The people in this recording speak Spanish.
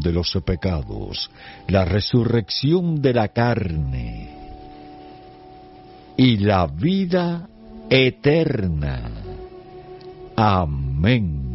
de los pecados, la resurrección de la carne y la vida eterna. Amén.